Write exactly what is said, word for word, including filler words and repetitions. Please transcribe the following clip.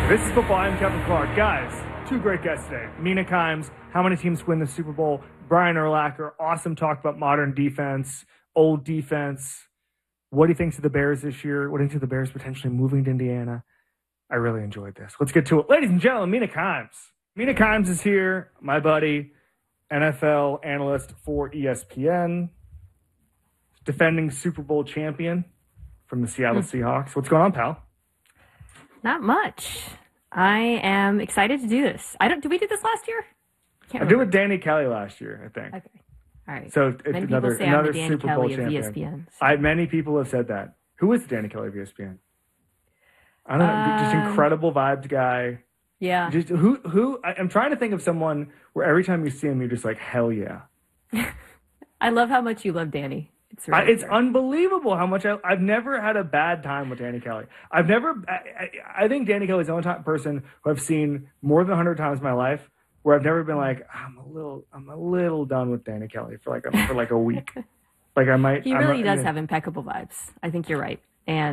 This is football. I'm Kevin Clark. Guys, two great guests today. Mina Kimes, how many teams win the Super Bowl? Brian Urlacher, awesome talk about modern defense, old defense. What do you think of the Bears this year? What do you think of the Bears potentially moving to Indiana? I really enjoyed this. Let's get to it. Ladies and gentlemen, Mina Kimes. Mina Kimes is here, my buddy, N F L analyst for E S P N, defending Super Bowl champion from the Seattle Seahawks. What's going on, pal? Not much. I am excited to do this. I don't. Did we do this last year? Can't I did with Danny Kelly last year, I think. Okay. All right. So it's many another, people say another I'm the Danny Super Kelly Bowl of champion. E S P N. So. I many people have said that. Who is the Danny Kelly of E S P N? I don't know. Um, just incredible vibes guy. Yeah. Just who who I, I'm trying to think of someone where every time you see him, you're just like, hell yeah. I love how much you love Danny. It's, really I, it's unbelievable how much I, I've never had a bad time with Danny Kelly. I've never, I, I, I think Danny Kelly's the only time, person who I've seen more than a hundred times in my life where I've never been like, I'm a little, I'm a little done with Danny Kelly for like, a, for like a week. Like I might. He really I might, does I mean, have impeccable vibes. I think you're right. And